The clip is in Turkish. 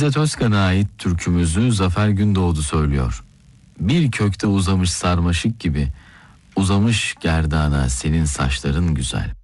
İzzet Özkan'a ait türkümüzü Zafer Gündoğdu söylüyor. Bir kökte uzamış sarmaşık gibi, uzamış gerdana senin saçların güzel.